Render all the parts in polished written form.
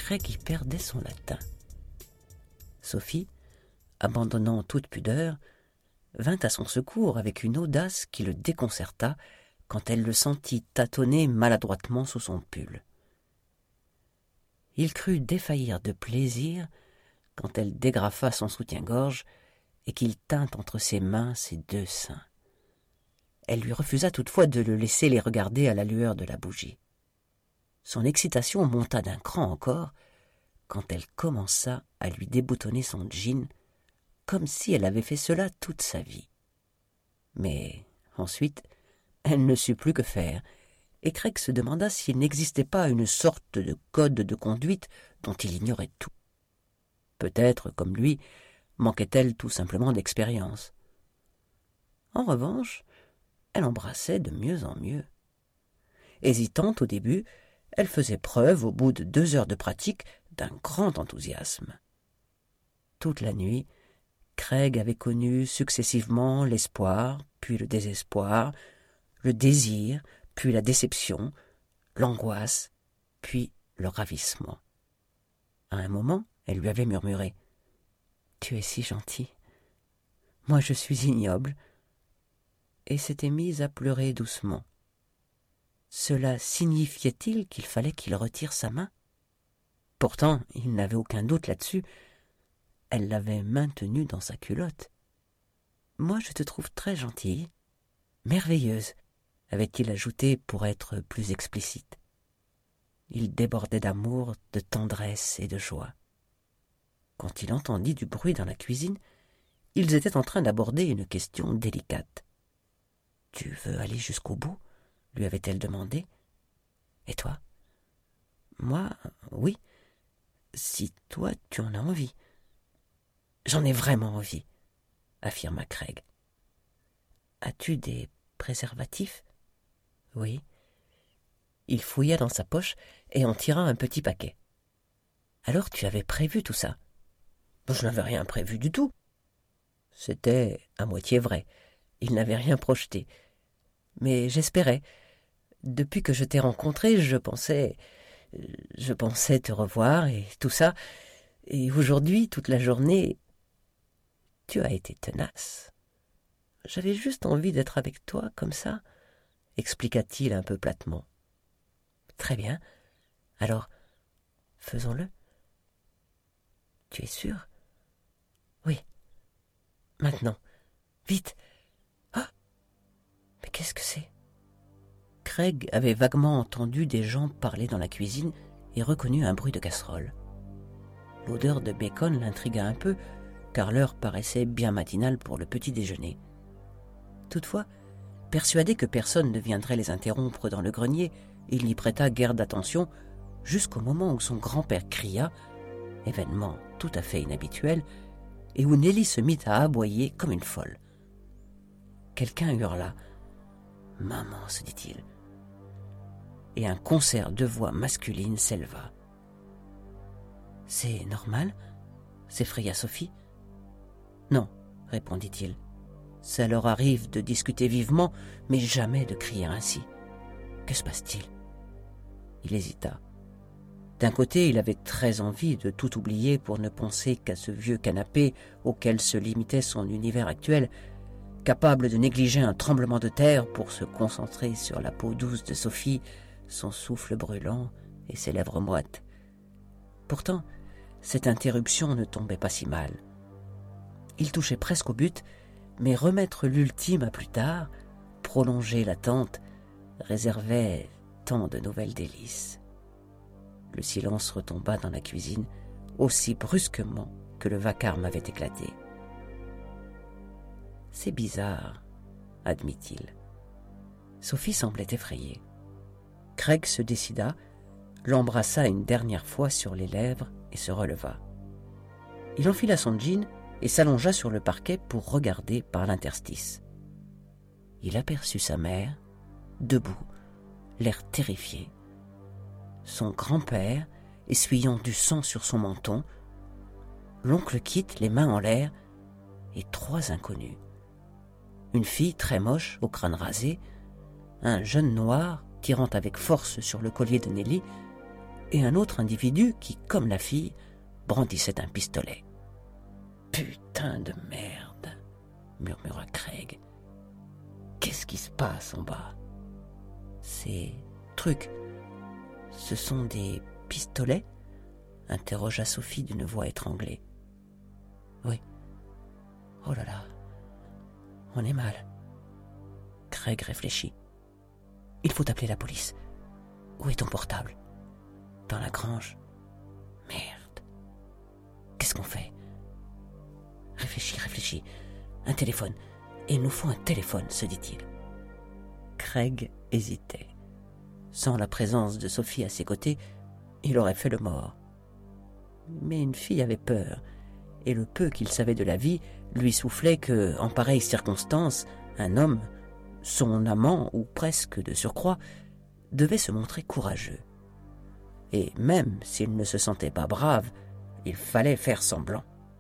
Craig y perdait son latin. Sophie, abandonnant toute pudeur, vint à son secours avec une audace qui le déconcerta quand elle le sentit tâtonner maladroitement sous son pull. Il crut défaillir de plaisir quand elle dégrafa son soutien-gorge et qu'il tint entre ses mains ses 2 seins. Elle lui refusa toutefois de le laisser les regarder à la lueur de la bougie. Son excitation monta d'un cran encore quand elle commença à lui déboutonner son jean, comme si elle avait fait cela toute sa vie. Mais ensuite, elle ne sut plus que faire, et Craig se demanda s'il n'existait pas une sorte de code de conduite dont il ignorait tout. Peut-être, comme lui, manquait-elle tout simplement d'expérience. En revanche, elle embrassait de mieux en mieux. Hésitante au début, elle faisait preuve, au bout de 2 heures de pratique, d'un grand enthousiasme. Toute la nuit, Craig avait connu successivement l'espoir, puis le désespoir, le désir, puis la déception, l'angoisse, puis le ravissement. À un moment, elle lui avait murmuré « Tu es si gentil. Moi, je suis ignoble. » et s'était mise à pleurer doucement. Cela signifiait-il qu'il fallait qu'il retire sa main? Pourtant, il n'avait aucun doute là-dessus. Elle l'avait maintenue dans sa culotte. « Moi, je te trouve très gentille, merveilleuse, » avait-il ajouté pour être plus explicite. Il débordait d'amour, de tendresse et de joie. Quand il entendit du bruit dans la cuisine, ils étaient en train d'aborder une question délicate. « Tu veux aller jusqu'au bout ?» lui avait-elle demandé. « Et toi ?»« Moi, oui, si toi tu en as envie. »« J'en ai vraiment envie, » affirma Craig. « As-tu des préservatifs ?»« Oui. » Il fouilla dans sa poche et en tira un petit paquet. « Alors tu avais prévu tout ça ?»« Je n'avais rien prévu du tout. » C'était à moitié vrai. Il n'avait rien projeté. Mais j'espérais. Depuis que je t'ai rencontré, je pensais te revoir et tout ça. Et aujourd'hui, toute la journée, tu as été tenace. J'avais juste envie d'être avec toi, comme ça, expliqua-t-il un peu platement. Très bien. Alors, faisons-le. Tu es sûr? Oui. Maintenant. Vite. Ah! Mais qu'est-ce que c'est? Craig avait vaguement entendu des gens parler dans la cuisine et reconnu un bruit de casserole. L'odeur de bacon l'intrigua un peu, car l'heure paraissait bien matinale pour le petit déjeuner. Toutefois, persuadé que personne ne viendrait les interrompre dans le grenier, il n'y prêta guère d'attention jusqu'au moment où son grand-père cria, événement tout à fait inhabituel, et où Nelly se mit à aboyer comme une folle. Quelqu'un hurla « Maman !» se dit-il. Et un concert de voix masculines s'éleva. « C'est normal ?» s'effraya Sophie. « Non, » répondit-il. « Ça leur arrive de discuter vivement, mais jamais de crier ainsi. Que se passe-t-il » Il hésita. D'un côté, il avait très envie de tout oublier pour ne penser qu'à ce vieux canapé auquel se limitait son univers actuel, capable de négliger un tremblement de terre pour se concentrer sur la peau douce de Sophie, son souffle brûlant et ses lèvres moites. Pourtant, cette interruption ne tombait pas si mal. Il touchait presque au but, mais remettre l'ultime à plus tard, prolonger l'attente, réservait tant de nouvelles délices. Le silence retomba dans la cuisine aussi brusquement que le vacarme avait éclaté. « C'est bizarre, » admit-il. Sophie semblait effrayée. Craig se décida, l'embrassa une dernière fois sur les lèvres et se releva. Il enfila son jean et s'allongea sur le parquet pour regarder par l'interstice. Il aperçut sa mère, debout, l'air terrifié. Son grand-père, essuyant du sang sur son menton, l'oncle Kit, les mains en l'air, et 3 inconnus. Une fille très moche, au crâne rasé, un jeune noir tirant avec force sur le collier de Nelly, et un autre individu qui, comme la fille, brandissait un pistolet. « Putain de merde !» murmura Craig. « Qu'est-ce qui se passe en bas ? Ces trucs, ce sont des pistolets ?» interrogea Sophie d'une voix étranglée. « Oui. Oh là là, on est mal. » Craig réfléchit. « Il faut appeler la police. Où est ton portable ? Dans la grange ? Merde. Qu'est-ce qu'on fait ? Réfléchis. Un téléphone. Il nous faut un téléphone, se dit-il. Craig hésitait. Sans la présence de Sophie à ses côtés, il aurait fait le mort. Mais une fille avait peur, et le peu qu'il savait de la vie lui soufflait que, en pareille circonstance, un homme, son amant ou presque de surcroît, devait se montrer courageux. Et même s'il ne se sentait pas brave, il fallait faire semblant.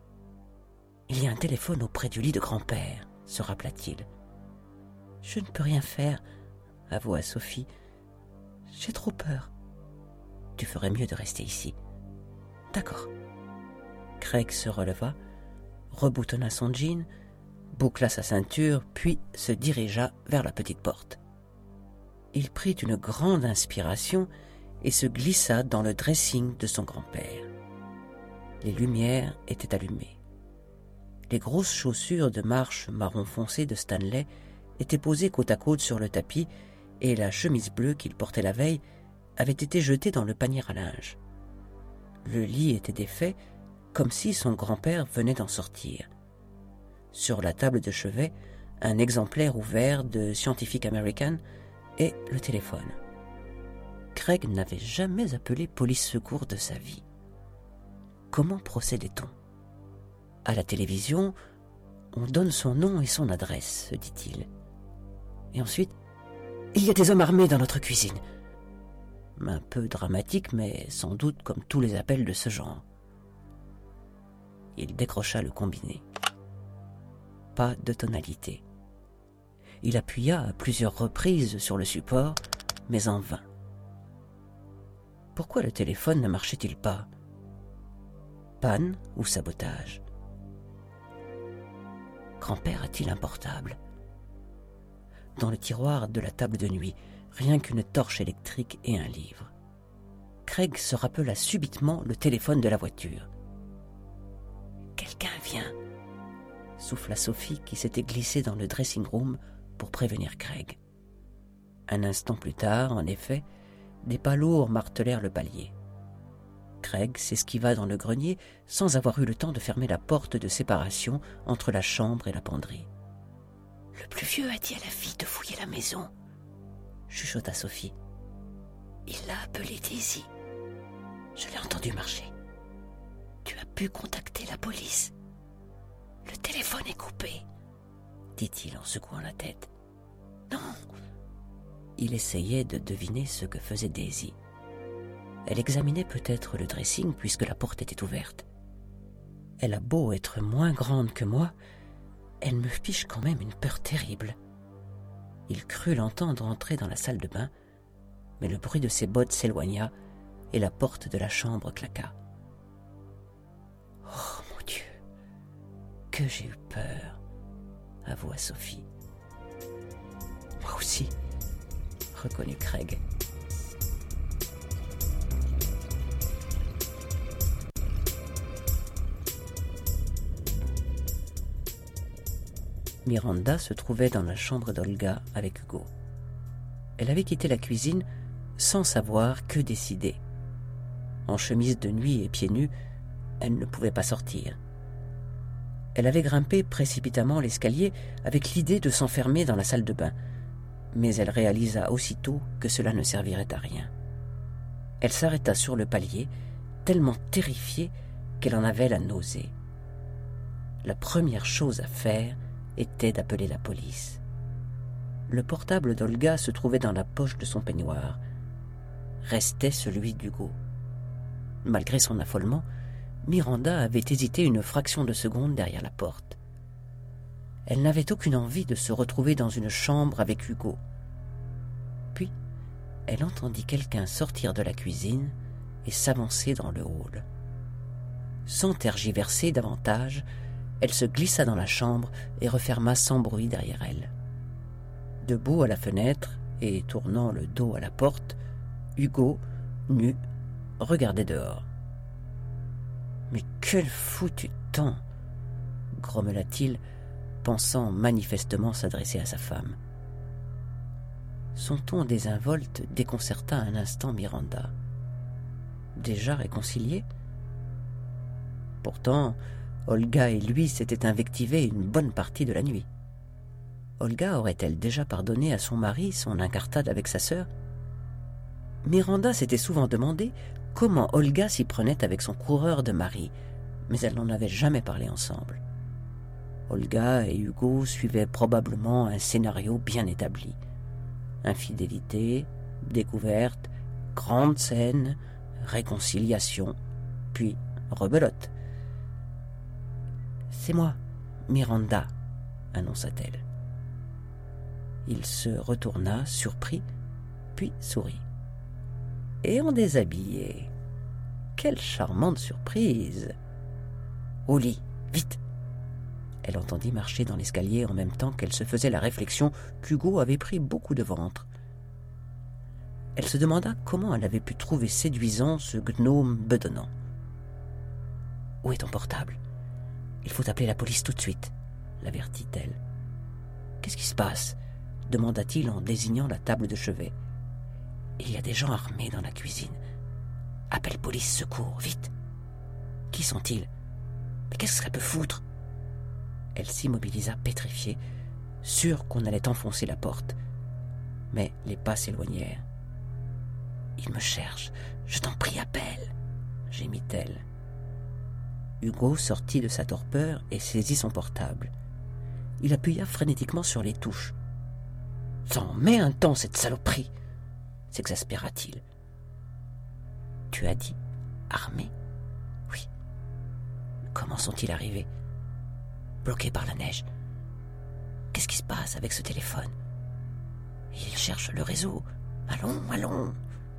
« Il y a un téléphone auprès du lit de grand-père, » se rappela-t-il. « Je ne peux rien faire, » avoua Sophie. « J'ai trop peur. »« Tu ferais mieux de rester ici. »« D'accord. » Craig se releva, reboutonna son jean, boucla sa ceinture, puis se dirigea vers la petite porte. Il prit une grande inspiration et se glissa dans le dressing de son grand-père. Les lumières étaient allumées. Les grosses chaussures de marche marron foncé de Stanley étaient posées côte à côte sur le tapis et la chemise bleue qu'il portait la veille avait été jetée dans le panier à linge. Le lit était défait, comme si son grand-père venait d'en sortir. Sur la table de chevet, un exemplaire ouvert de Scientific American et le téléphone. Craig n'avait jamais appelé police secours de sa vie. Comment procédait-on ? À la télévision, on donne son nom et son adresse, se dit-il. Et ensuite, il y a des hommes armés dans notre cuisine. Un peu dramatique, mais sans doute comme tous les appels de ce genre. Il décrocha le combiné. Pas de tonalité. Il appuya à plusieurs reprises sur le support, mais en vain. Pourquoi le téléphone ne marchait-il pas ? Panne ou sabotage ? Grand-père a-t-il un portable ? Dans le tiroir de la table de nuit, rien qu'une torche électrique et un livre. Craig se rappela subitement le téléphone de la voiture. « Quelqu'un vient !» souffla Sophie qui s'était glissée dans le dressing-room pour prévenir Craig. Un instant plus tard, en effet, des pas lourds martelèrent le palier. Craig s'esquiva dans le grenier sans avoir eu le temps de fermer la porte de séparation entre la chambre et la penderie. « Le plus vieux a dit à la fille de fouiller la maison, » chuchota Sophie. « Il l'a appelée Daisy. Je l'ai entendu marcher. Tu as pu contacter la police ? Le téléphone est coupé, » dit-il en secouant la tête. « Non !» Il essayait de deviner ce que faisait Daisy. Elle examinait peut-être le dressing puisque la porte était ouverte. Elle a beau être moins grande que moi, elle me fiche quand même une peur terrible. Il crut l'entendre entrer dans la salle de bain, mais le bruit de ses bottes s'éloigna et la porte de la chambre claqua. « Oh mon Dieu, que j'ai eu peur !» avoua Sophie. « Moi aussi !» reconnut Craig. Miranda se trouvait dans la chambre d'Olga avec Hugo. Elle avait quitté la cuisine sans savoir que décider. En chemise de nuit et pieds nus, elle ne pouvait pas sortir. Elle avait grimpé précipitamment l'escalier avec l'idée de s'enfermer dans la salle de bain, mais elle réalisa aussitôt que cela ne servirait à rien. Elle s'arrêta sur le palier, tellement terrifiée qu'elle en avait la nausée. La première chose à faire était d'appeler la police. Le portable d'Olga se trouvait dans la poche de son peignoir. Restait celui d'Hugo. Malgré son affolement, Miranda avait hésité une fraction de seconde derrière la porte. Elle n'avait aucune envie de se retrouver dans une chambre avec Hugo. Puis, elle entendit quelqu'un sortir de la cuisine et s'avancer dans le hall. Sans tergiverser davantage, elle se glissa dans la chambre et referma sans bruit derrière elle. Debout à la fenêtre et tournant le dos à la porte, Hugo, nu, regardait dehors. « Mais quel foutu temps !» grommela-t-il, pensant manifestement s'adresser à sa femme. Son ton désinvolte déconcerta un instant Miranda. Déjà réconciliés ? Pourtant, Olga et lui s'étaient invectivés une bonne partie de la nuit. Olga aurait-elle déjà pardonné à son mari son incartade avec sa sœur ? Miranda s'était souvent demandé comment Olga s'y prenait avec son coureur de mari, mais elles n'en avaient jamais parlé ensemble. Olga et Hugo suivaient probablement un scénario bien établi. Infidélité, découverte, grande scène, réconciliation, puis rebelote. « C'est moi, Miranda », annonça-t-elle. Il se retourna, surpris, puis sourit. « Et en déshabillé. Quelle charmante surprise !»« Au lit, vite !» Elle entendit marcher dans l'escalier en même temps qu'elle se faisait la réflexion qu'Hugo avait pris beaucoup de ventre. Elle se demanda comment elle avait pu trouver séduisant ce gnome bedonnant. « Où est ton portable ? Il faut appeler la police tout de suite, » l'avertit-elle. « Qu'est-ce qui se passe ? » demanda-t-il en désignant la table de chevet. « Il y a des gens armés dans la cuisine. Appelle police, secours, vite !»« Qui sont-ils ? Mais qu'est-ce que ça peut foutre ?» Elle s'immobilisa pétrifiée, sûre qu'on allait enfoncer la porte. Mais les pas s'éloignèrent. « Il me cherche, je t'en prie, appelle !» gémit-elle. Hugo sortit de sa torpeur et saisit son portable. Il appuya frénétiquement sur les touches. « Ça en met un temps, cette saloperie !» s'exaspéra-t-il. « Tu as dit armé ? » ?»« Oui. »« Comment sont-ils arrivés ? » ?»« Bloqués par la neige. »« Qu'est-ce qui se passe avec ce téléphone ? » ?»« Ils cherchent le réseau. Allons, allons !»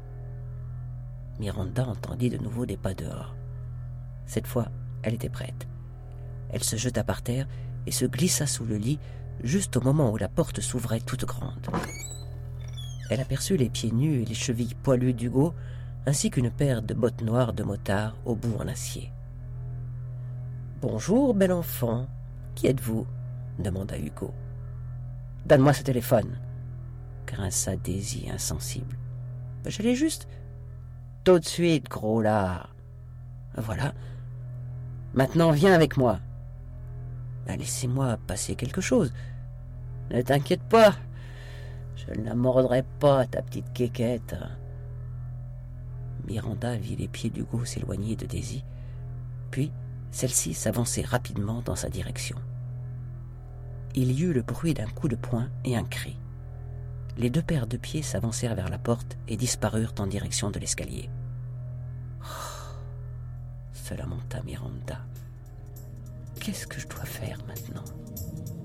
Miranda entendit de nouveau des pas dehors. Cette fois, elle était prête. Elle se jeta par terre et se glissa sous le lit juste au moment où la porte s'ouvrait toute grande. Elle aperçut les pieds nus et les chevilles poilues d'Hugo, ainsi qu'une paire de bottes noires de motard au bout en acier. « Bonjour, bel enfant. Qui êtes-vous » demanda Hugo. « Donne-moi ce téléphone » grinça Daisy insensible. « Je l'ai juste... » « Tout de suite, gros lard. Voilà. Maintenant, viens avec moi. »« Laissez-moi passer quelque chose. »« Ne t'inquiète pas. Je ne la mordrai pas, ta petite quéquette. » Miranda vit les pieds d'Hugo s'éloigner de Daisy, puis celle-ci s'avançait rapidement dans sa direction. Il y eut le bruit d'un coup de poing et un cri. Les deux paires de pieds s'avancèrent vers la porte et disparurent en direction de l'escalier. Oh, se lamenta Miranda. Qu'est-ce que je dois faire maintenant ?